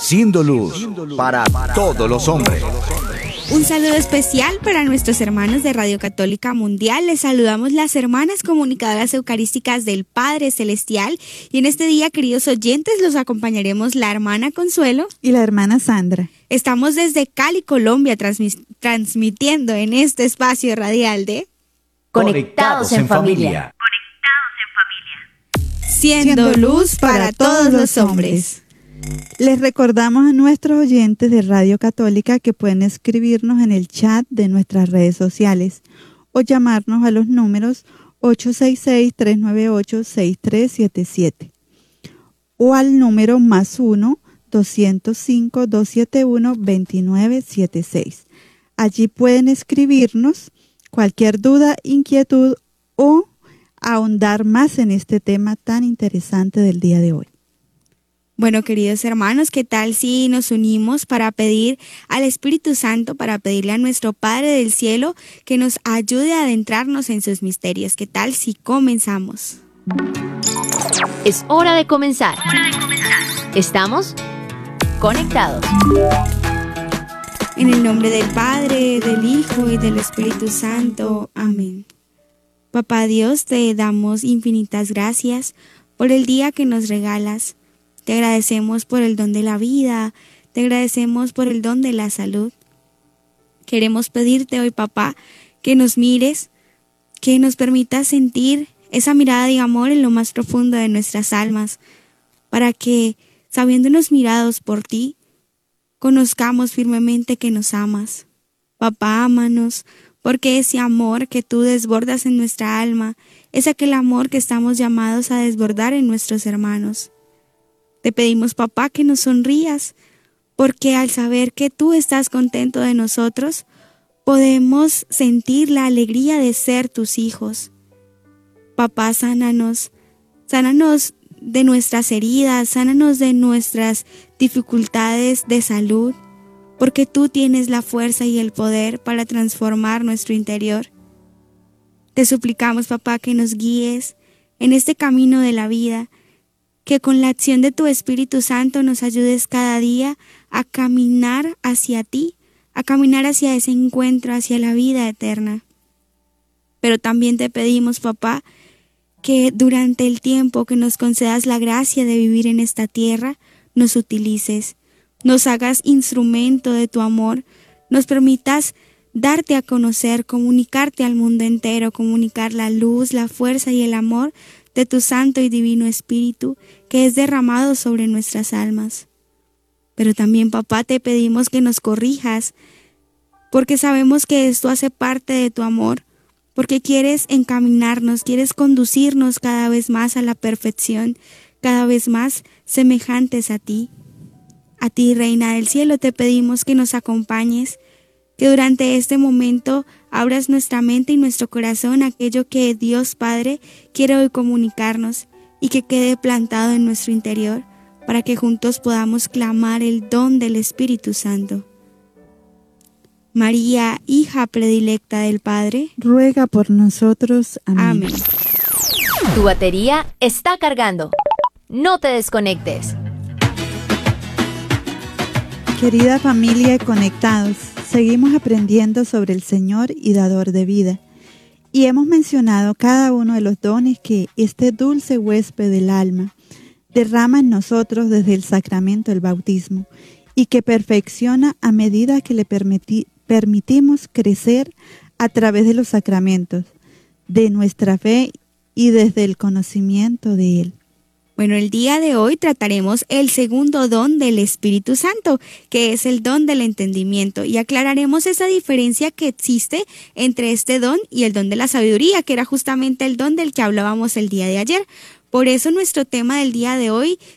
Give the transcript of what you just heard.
siendo luz para todos los hombres. Un saludo especial para nuestros hermanos de Radio Católica Mundial. Les saludamos las hermanas comunicadoras eucarísticas del Padre Celestial. Y en este día, queridos oyentes, los acompañaremos la hermana Consuelo y la hermana Sandra. Estamos desde Cali, Colombia, transmitiendo en este espacio radial de Conectados en Familia. Siendo luz para todos los hombres. Les recordamos a nuestros oyentes de Radio Católica que pueden escribirnos en el chat de nuestras redes sociales o llamarnos a los números 866-398-6377 o al número +1 205 271 2976. Allí pueden escribirnos cualquier duda, inquietud o ahondar más en este tema tan interesante del día de hoy. Bueno, queridos hermanos, ¿qué tal si nos unimos para pedir al Espíritu Santo, para pedirle a nuestro Padre del Cielo que nos ayude a adentrarnos en sus misterios? ¿Qué tal si comenzamos? Es hora de comenzar. Estamos conectados. En el nombre del Padre, del Hijo y del Espíritu Santo. Amén. Papá Dios, te damos infinitas gracias por el día que nos regalas. Te agradecemos por el don de la vida, te agradecemos por el don de la salud. Queremos pedirte hoy, papá, que nos mires, que nos permitas sentir esa mirada de amor en lo más profundo de nuestras almas, para que, sabiéndonos mirados por ti, conozcamos firmemente que nos amas. Papá, ámanos, porque ese amor que tú desbordas en nuestra alma es aquel amor que estamos llamados a desbordar en nuestros hermanos. Te pedimos, papá, que nos sonrías, porque al saber que tú estás contento de nosotros, podemos sentir la alegría de ser tus hijos. Papá, sánanos de nuestras heridas, sánanos de nuestras dificultades de salud, porque tú tienes la fuerza y el poder para transformar nuestro interior. Te suplicamos, papá, que nos guíes en este camino de la vida, que con la acción de tu Espíritu Santo nos ayudes cada día a caminar hacia ti, a caminar hacia ese encuentro, hacia la vida eterna. Pero también te pedimos, papá, que durante el tiempo que nos concedas la gracia de vivir en esta tierra, nos utilices, nos hagas instrumento de tu amor, nos permitas darte a conocer, comunicarte al mundo entero, comunicar la luz, la fuerza y el amor de tu Santo y Divino Espíritu que es derramado sobre nuestras almas. Pero también, papá, te pedimos que nos corrijas, porque sabemos que esto hace parte de tu amor, porque quieres encaminarnos, quieres conducirnos cada vez más a la perfección, cada vez más semejantes a ti. A ti, Reina del Cielo, te pedimos que nos acompañes, que durante este momento abras nuestra mente y nuestro corazón a aquello que Dios Padre quiere hoy comunicarnos y que quede plantado en nuestro interior para que juntos podamos clamar el don del Espíritu Santo. María, hija predilecta del Padre, ruega por nosotros. Amén. Amén. Tu batería está cargando. No te desconectes. Querida familia de Conectados, seguimos aprendiendo sobre el Señor y dador de vida. Y hemos mencionado cada uno de los dones que este dulce huésped del alma derrama en nosotros desde el sacramento del bautismo y que perfecciona a medida que le permitimos crecer a través de los sacramentos, de nuestra fe y desde el conocimiento de Él. Bueno, el día de hoy trataremos el segundo don del Espíritu Santo, que es el don del entendimiento, y aclararemos esa diferencia que existe entre este don y el don de la sabiduría, que era justamente el don del que hablábamos el día de ayer. Por eso nuestro tema del día de hoy